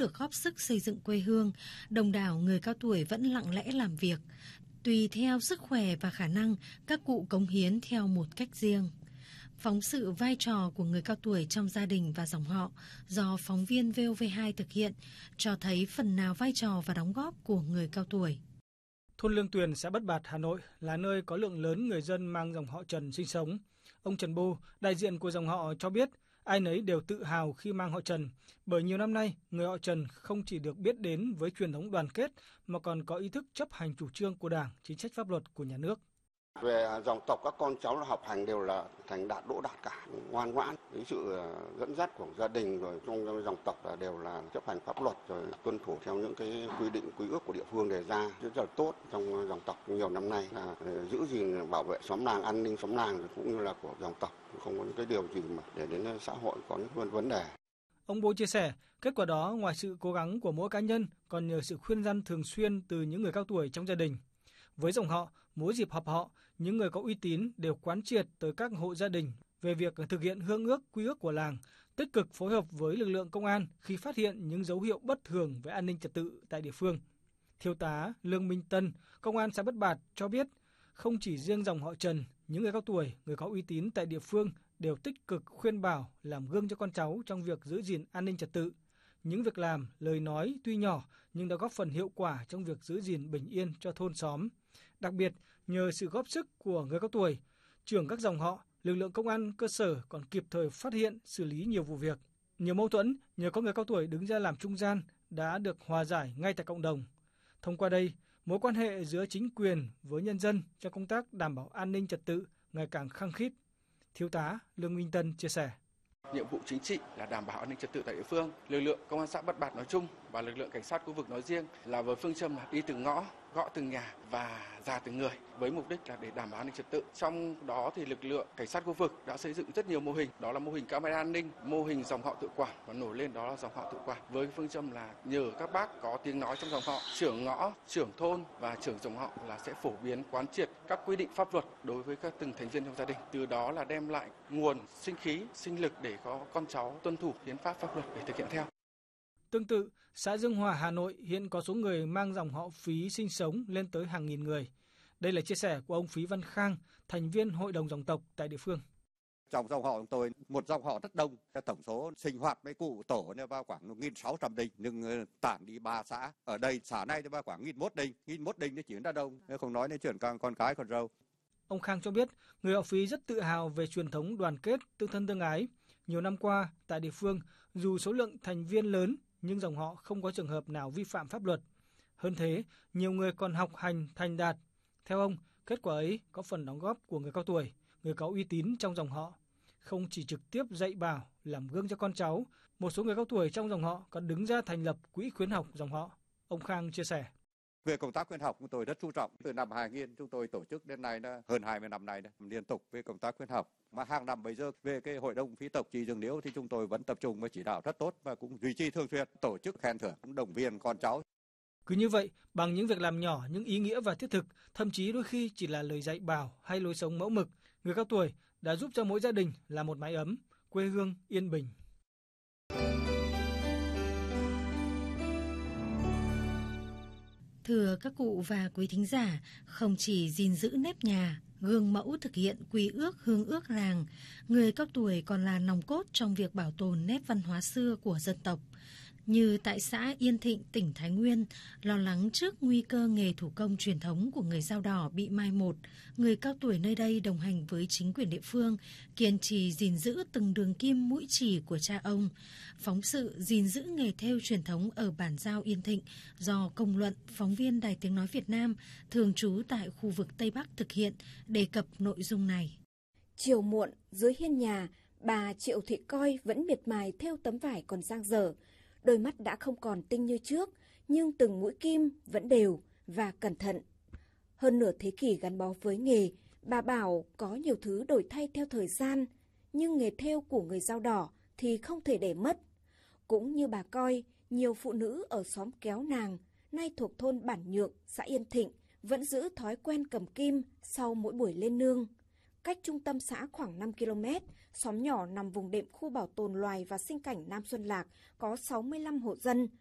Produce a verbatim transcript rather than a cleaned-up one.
được góp sức xây dựng quê hương, đông đảo người cao tuổi vẫn lặng lẽ làm việc. Tùy theo sức khỏe và khả năng, các cụ cống hiến theo một cách riêng. Phóng sự vai trò của người cao tuổi trong gia đình và dòng họ do phóng viên vê o vê hai thực hiện cho thấy phần nào vai trò và đóng góp của người cao tuổi. Thôn Lương Tuyền, xã Bất Bạt, Hà Nội là nơi có lượng lớn người dân mang dòng họ Trần sinh sống. Ông Trần Bô, đại diện của dòng họ cho biết, ai nấy đều tự hào khi mang họ Trần, bởi nhiều năm nay, người họ Trần không chỉ được biết đến với truyền thống đoàn kết mà còn có ý thức chấp hành chủ trương của Đảng, chính sách pháp luật của nhà nước. Về dòng tộc, các con cháu là học hành đều là thành đạt đỗ đạt cả, ngoan ngoãn. Với sự dẫn dắt của gia đình rồi trong dòng tộc là đều là chấp hành pháp luật rồi tuân thủ theo những cái quy định quy ước của địa phương đề ra rất là tốt trong dòng tộc. Nhiều năm nay là giữ gìn bảo vệ xóm làng, an ninh xóm làng cũng như là của dòng tộc, không có những cái điều gì mà để đến xã hội có những vấn đề. Ông Bô chia sẻ, kết quả đó ngoài sự cố gắng của mỗi cá nhân còn nhờ sự khuyên răn thường xuyên từ những người cao tuổi trong gia đình. Với dòng họ, mỗi dịp họp họ, những người có uy tín đều quán triệt tới các hộ gia đình về việc thực hiện hương ước, quy ước của làng, tích cực phối hợp với lực lượng công an khi phát hiện những dấu hiệu bất thường về an ninh trật tự tại địa phương. Thiếu tá Lương Minh Tân, Công an xã Bất Bạt cho biết, không chỉ riêng dòng họ Trần, những người cao tuổi, người có uy tín tại địa phương đều tích cực khuyên bảo, làm gương cho con cháu trong việc giữ gìn an ninh trật tự. Những việc làm, lời nói tuy nhỏ nhưng đã góp phần hiệu quả trong việc giữ gìn bình yên cho thôn xóm. Đặc biệt, nhờ sự góp sức của người cao tuổi, trưởng các dòng họ, lực lượng công an cơ sở còn kịp thời phát hiện, xử lý nhiều vụ việc. Nhiều mâu thuẫn, nhờ có người cao tuổi đứng ra làm trung gian đã được hòa giải ngay tại cộng đồng. Thông qua đây, mối quan hệ giữa chính quyền với nhân dân trong công tác đảm bảo an ninh trật tự ngày càng khăng khít. Thiếu tá Lương Minh Tân chia sẻ. Nhiệm vụ chính trị là đảm bảo an ninh trật tự tại địa phương. Lực lượng công an xã Bất Bạt nói chung và lực lượng cảnh sát khu vực nói riêng là với phương châm là đi từng ngõ, gõ từng nhà và ra từng người, với mục đích là để đảm bảo an ninh trật tự. Trong đó thì lực lượng cảnh sát khu vực đã xây dựng rất nhiều mô hình, đó là mô hình camera an ninh, mô hình dòng họ tự quản và nổi lên đó là dòng họ tự quản. Với phương châm là nhờ các bác có tiếng nói trong dòng họ, trưởng ngõ, trưởng thôn và trưởng dòng họ là sẽ phổ biến quán triệt các quy định pháp luật đối với các từng thành viên trong gia đình. Từ đó là đem lại nguồn sinh khí, sinh lực để có con cháu tuân thủ hiến pháp pháp luật để thực hiện theo. Tương tự, xã Dương Hòa, Hà Nội hiện có số người mang dòng họ Phí sinh sống lên tới hàng nghìn người. Đây là chia sẻ của ông Phí Văn Khang, thành viên Hội đồng dòng tộc tại địa phương. Trong dòng họ của tôi, một dòng họ rất đông, tổng số sinh hoạt mấy cụ tổ vào khoảng một nghìn sáu trăm đình, nhưng tản đi ba xã. Ở đây xã này vào khoảng một nghìn một đình, một nghìn một đình thì chỉ ra đông, không nói đến chuyện con, con cái con râu. Ông Khang cho biết, người họ Phí rất tự hào về truyền thống đoàn kết, tương thân tương ái. Nhiều năm qua, tại địa phương, dù số lượng thành viên lớn, nhưng dòng họ không có trường hợp nào vi phạm pháp luật. Hơn thế, nhiều người còn học hành thành đạt. Theo ông, kết quả ấy có phần đóng góp của người cao tuổi, người có uy tín trong dòng họ. Không chỉ trực tiếp dạy bảo, làm gương cho con cháu, một số người cao tuổi trong dòng họ còn đứng ra thành lập quỹ khuyến học dòng họ. Ông Khang chia sẻ. Về công tác khuyến học của tôi rất chú trọng. Từ năm hai nghìn chúng tôi tổ chức đến nay đã hơn hai mươi năm nay đã, liên tục về công tác khuyến học. Mà hàng năm bây giờ về cái hội đồng phí tộc Trì Dương Liễu thì chúng tôi vẫn tập trung và chỉ đạo rất tốt và cũng duy trì thường xuyên tổ chức khen thưởng, động viên con cháu. Cứ như vậy, bằng những việc làm nhỏ, những ý nghĩa và thiết thực, thậm chí đôi khi chỉ là lời dạy bảo hay lối sống mẫu mực, người cao tuổi đã giúp cho mỗi gia đình là một mái ấm, quê hương yên bình. Thưa các cụ và quý thính giả, không chỉ gìn giữ nếp nhà, gương mẫu thực hiện quy ước hương ước làng, người cao tuổi còn là nòng cốt trong việc bảo tồn nét văn hóa xưa của dân tộc. Như tại xã Yên Thịnh, tỉnh Thái Nguyên, lo lắng trước nguy cơ nghề thủ công truyền thống của người Dao Đỏ bị mai một, người cao tuổi nơi đây đồng hành với chính quyền địa phương, kiên trì gìn giữ từng đường kim mũi chỉ của cha ông. Phóng sự gìn giữ nghề thêu truyền thống ở bản Dao Yên Thịnh do Công Luận, phóng viên Đài Tiếng Nói Việt Nam, thường trú tại khu vực Tây Bắc thực hiện, đề cập nội dung này. Chiều muộn, dưới hiên nhà, bà Triệu Thị Coi vẫn miệt mài thêu tấm vải còn dang dở. Đôi mắt đã không còn tinh như trước, nhưng từng mũi kim vẫn đều và cẩn thận. Hơn nửa thế kỷ gắn bó với nghề, bà bảo có nhiều thứ đổi thay theo thời gian, nhưng nghề thêu của người Dao Đỏ thì không thể để mất. Cũng như bà Coi, nhiều phụ nữ ở xóm Kéo Nàng, nay thuộc thôn Bản Nhượng, xã Yên Thịnh, vẫn giữ thói quen cầm kim sau mỗi buổi lên nương. Cách trung tâm xã khoảng năm ki lô mét, xóm nhỏ nằm vùng đệm khu bảo tồn loài và sinh cảnh Nam Xuân Lạc có sáu mươi lăm hộ dân,